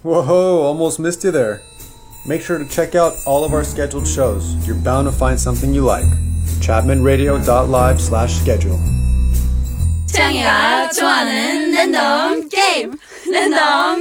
Whoa, almost missed you there. Make sure to check out all of our scheduled shows. You're bound to find something you like. chapmanradio.live/schedule. 창이가 좋아하는 랜덤 게임 랜덤